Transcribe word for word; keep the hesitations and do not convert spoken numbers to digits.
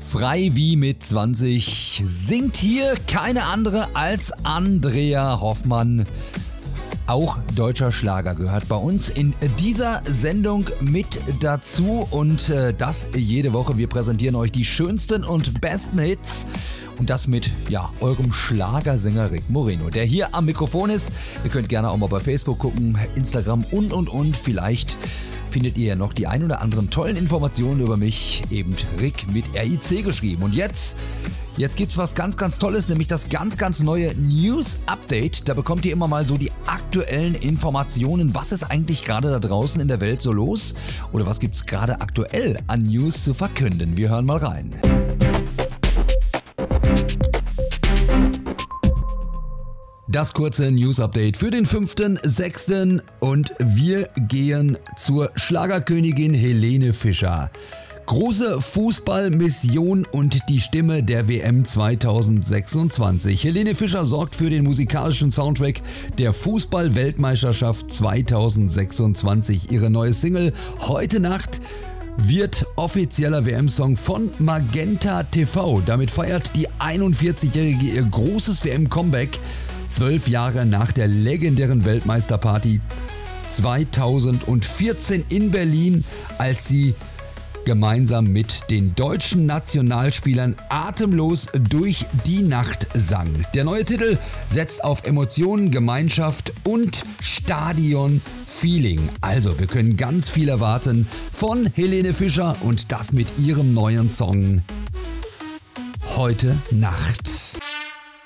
Frei wie mit zwanzig singt hier keine andere als Andrea Hoffmann. Auch deutscher Schlager gehört bei uns in dieser Sendung mit dazu und äh, das jede Woche. Wir präsentieren euch die schönsten und besten Hits und das mit ja, eurem Schlagersänger Rick Moreno, der hier am Mikrofon ist. Ihr könnt gerne auch mal bei Facebook gucken, Instagram und und und. Vielleicht findet ihr ja noch die ein oder anderen tollen Informationen über mich, eben Rick mit R I C geschrieben. Und jetzt, jetzt gibt's was ganz, ganz Tolles, nämlich das ganz, ganz neue News Update. Da bekommt ihr immer mal so die aktuellen Informationen, was ist eigentlich gerade da draußen in der Welt so los oder was gibt's gerade aktuell an News zu verkünden. Wir hören mal rein. Das kurze News-Update für den fünften sechsten und wir gehen zur Schlagerkönigin Helene Fischer. Große Fußballmission und die Stimme der W M zweitausendsechsundzwanzig. Helene Fischer sorgt für den musikalischen Soundtrack der Fußball-Weltmeisterschaft zweitausendsechsundzwanzig. Ihre neue Single Heute Nacht wird offizieller W M-Song von Magenta T V. Damit feiert die einundvierzigjährige ihr großes W M-Comeback. Zwölf Jahre nach der legendären Weltmeisterparty zweitausendvierzehn in Berlin, als sie gemeinsam mit den deutschen Nationalspielern atemlos durch die Nacht sang. Der neue Titel setzt auf Emotionen, Gemeinschaft und Stadion-Feeling. Also, wir können ganz viel erwarten von Helene Fischer und das mit ihrem neuen Song Heute Nacht.